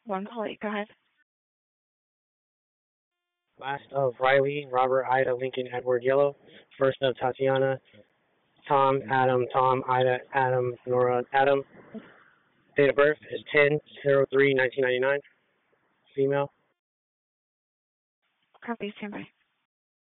One call, go ahead. Last of Riley, Robert, Ida, Lincoln, Edward, Yellow. First of Tatiana, Tom, Adam, Tom, Ida, Adam, Nora, Adam. Date of birth is 10/03/1999. Female. Copy, stand by.